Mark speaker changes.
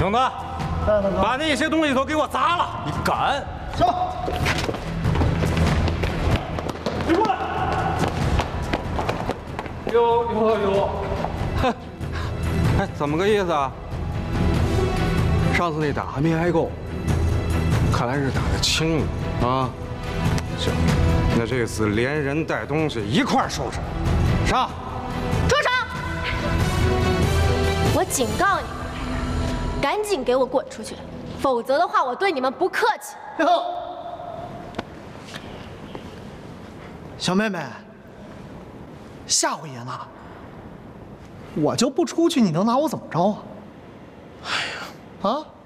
Speaker 1: 兄弟，把那些东西都给我砸了！你敢？
Speaker 2: 上！你过来！
Speaker 1: 有，哼，哎，怎么个意思啊？上次那打还没挨够，看来是打得轻了啊。行，那这次连人带东西一块儿收拾。上！
Speaker 3: 住手！我警告你们，赶紧给我滚出去，否则的话，我对你们不客气。
Speaker 2: 哟，小妹妹，吓唬爷呢？我就不出去，你能拿我怎么着啊？哎呀，啊！